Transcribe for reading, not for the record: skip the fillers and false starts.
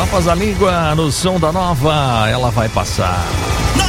Papas da Língua no som da Nova, ela vai passar.